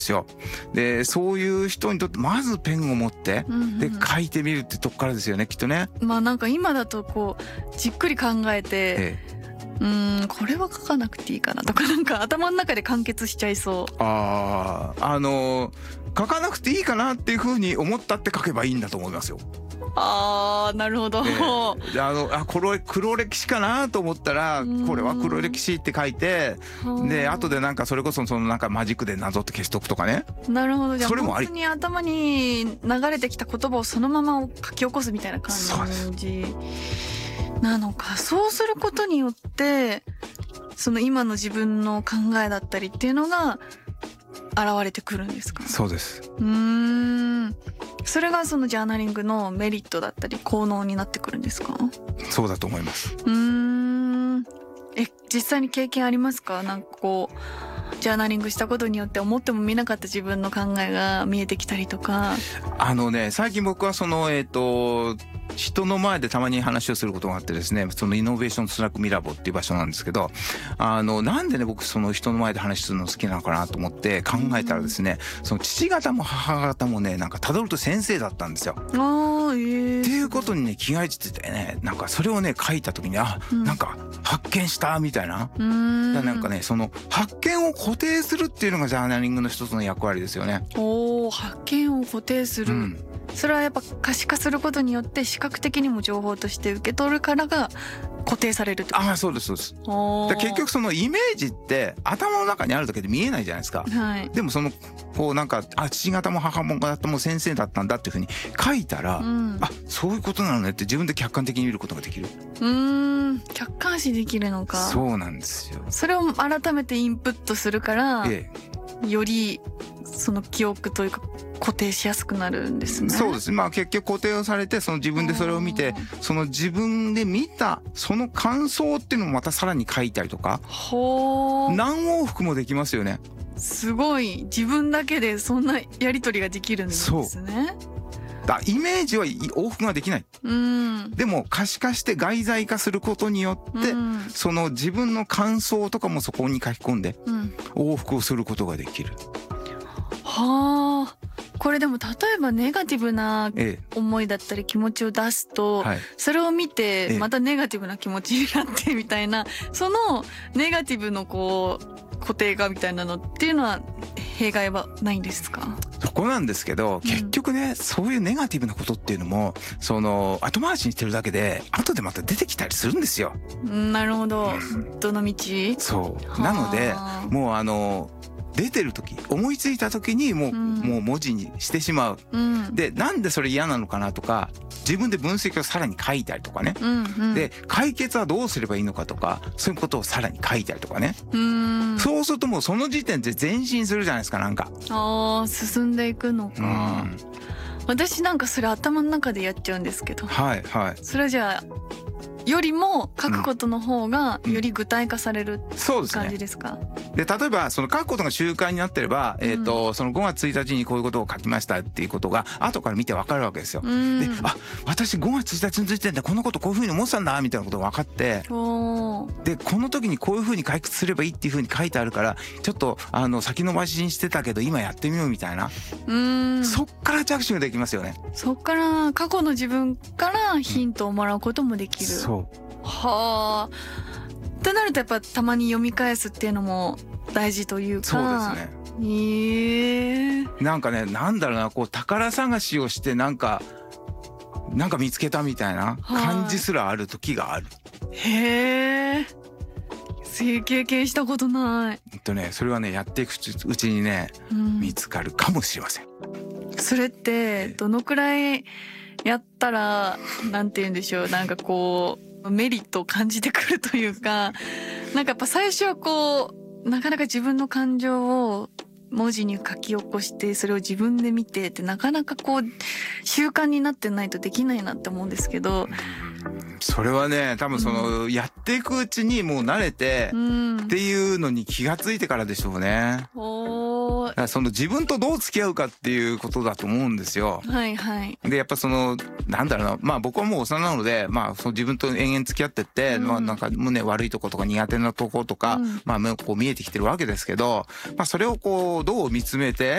ですよ。でそういう人にとってまずペンを持って、で書いてみるってとこからですよね、きっとね。 まあなんか今だとこうじっくり考えて、これは書かなくていいかなとか、なんか頭の中で完結しちゃいそう。 書かなくていいかなっていうふうに思ったって書けばいいんだと思いますよ。 なるほど。 黒歴史かなと思ったら、これは黒歴史って書いて、で後でなんかそれこそなんかマジックでなぞって消しとくとかね。 なるほど。じゃあそれもあり。 本当に頭に流れてきた言葉をそのまま書き起こすみたいな感じなのか。そうすることによってその今の自分の考えだったりっていうのが現れてくるんですか？ そうです。 それがそのジャーナリングのメリットだったり効能になってくるんですか？ そうだと思います。 実際に経験ありますか？なんかこうジャーナリングしたことによって思っても見なかった自分の考えが見えてきたりとか。 最近僕は人の前でたまに話をすることがあってですね、そのイノベーションスナックミラボっていう場所なんですけど、なんでね僕その人の前で話するの好きなのかなと思って考えたらですね、その父方も母方もね、なんか辿ると先生だったんですよ。っていうことにね気が付いててね、なんかそれをね書いた時になんか発見したみたいな。なんかねその発見を固定するっていうのがジャーナリングの一つの役割ですよね。 発見を固定する。それはやっぱ可視化することによって視覚的にも情報として受け取るからが固定されるってこと？ そうです。結局そのイメージって頭の中にあるだけで見えないじゃないですか。でもなんか父方も母方も先生だったんだっていうふうに書いたら、そういうことなのねって自分で客観的に見ることができる。 客観視できるのか。 そうなんですよ。 それを改めてインプットするから、よりその記憶というか固定しやすくなるんですね。そうです。 結局固定をされて、その自分でそれを見て、その自分で見たその感想っていうのもまたさらに書いたりとか、何往復もできますよね。 すごい。自分だけでそんなやり取りができるんですね。 イメージは往復ができない。でも可視化して外在化することによって、その自分の感想とかもそこに書き込んで、往復をすることができる。 これでも例えばネガティブな思いだったり気持ちを出すと、それを見てまたネガティブな気持ちになってみたいな、そのネガティブの固定化みたいなのっていうのは弊害はないんですか？ そこなんですけど、結局ね、そういうネガティブなことっていうのも後回しにしてるだけで後でまた出てきたりするんですよ。 なるほど。どの道？ そうなのでもう出てる時、思いついた時にもう文字にしてしまう。でなんでそれ嫌なのかなとか、自分で分析をさらに書いたりとかね。で解決はどうすればいいのかとか、そういうことをさらに書いたりとかね。そうするともうその時点で前進するじゃないですか。なんか進んでいくのか。私なんかそれ頭の中でやっちゃうんですけど。それじゃあよりも書くことの方がより具体化される感じですか？ で例えばその書くことが習慣になってれば、その5月1日にこういうことを書きましたっていうことが後から見て分かるわけですよ。で私5月1日の時点でこのことこういうふうに思ってたんだみたいなことが分かって、でこの時にこういうふうに解決すればいいっていうふうに書いてあるから、ちょっと先延ばしにしてたけど今やってみようみたいな。そっから着手ができますよね。 そっから過去の自分からヒントをもらうこともできる。ってなるとやっぱたまに読み返すっていうのも大事というか。 そうですね。なんかね、なんだろうな、宝探しをしてなんか見つけたみたいな感じすらある時がある。 そういう経験したことない。 それはね、やっていくうちにね、見つかるかもしれません。 それってどのくらいやったら、なんて言うんでしょう、なんかメリットを感じてくるというか、なんかやっぱ最初はなかなか自分の感情を文字に書き起こしてそれを自分で見てってなかなか習慣になってないとできないなって思うんですけど。 それはね、多分やっていくうちにもう慣れてっていうのに気がついてからでしょうね。 だからその自分とどう付き合うかっていうことだと思うんですよ。 はいはい。 でやっぱそのなんだろうな、まあ僕はもう幼なので、まあその自分と延々付き合ってって、まあなんか胸悪いとことか苦手なとことか、まあこう見えてきてるわけですけど、まあそれをこうどう見つめて